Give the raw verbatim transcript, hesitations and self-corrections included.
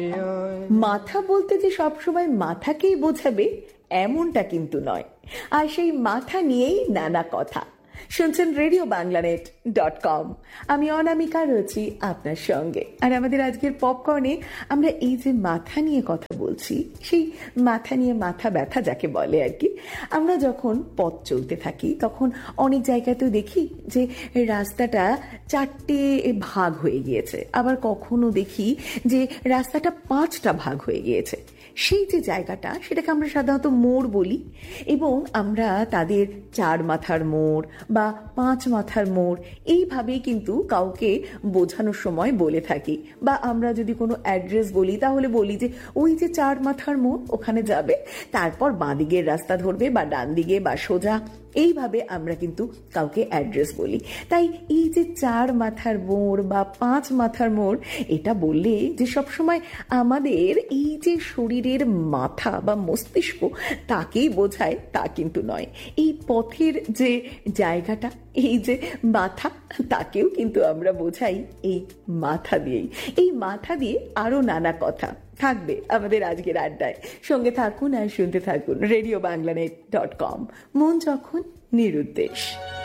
মাথা বলতে যে সবসময় মাথাকেই বোঝাবে এমনটা কিন্তু নয়। আর সেই মাথা নিয়েই নানা কথা শুনছেন রেডিও বাংলানেট ডট কম। আমি অনামিকা রয়েছি আপনার সঙ্গে। আর আমাদের আজকের পপকর্নে আমরা এই যে মাথা নিয়ে কথা বলছি, সেই মাথা নিয়ে মাথা ব্যথা যাকে বলে আর কি। আমরা যখন পথ চলতে থাকি তখন অনেক জায়গাতেও দেখি যে রাস্তাটা চারটে ভাগ হয়ে গিয়েছে, আবার কখনো দেখি যে রাস্তাটা পাঁচটা ভাগ হয়ে গিয়েছে। সেই যে জায়গাটা সেটাকে আমরা সাধারণত মোড় বলি, এবং আমরা তাদের চার মাথার মোড় বা পাঁচ মাথার মোড় এইভাবেই কিন্তু কাউকে বোঝানোর সময় বলে থাকি। বা আমরা যদি কোনো অ্যাড্রেস বলি তাহলে বলি যে ওই যে চার মাথার মোড়, ওখানে যাবে, তারপর বাঁ দিকের রাস্তা ধরবে বা ডান দিকে বা সোজা, এইভাবে আমরা কিন্তু কাউকে অ্যাড্রেস বলি। তাই এই যে চার মাথার মোড় বা পাঁচ মাথার মোড়, এটা বললে যে সবসময় আমাদের এই যে শরীরের মাথা বা মস্তিষ্ক তাকেই বোঝায় তা কিন্তু নয়। এই পথের যে জায়গাটা, এই যে মাথা, তাকেও কিন্তু আমরা বোঝাই এই মাথা দিয়েই। এই মাথা দিয়ে আরো নানা কথা থাকবে আমাদের আজকের আড্ডায়। সঙ্গে থাকুন আর শুনতে থাকুন রেডিও বাংলানেট ডট কম। মন যখন নিরুদ্দেশ।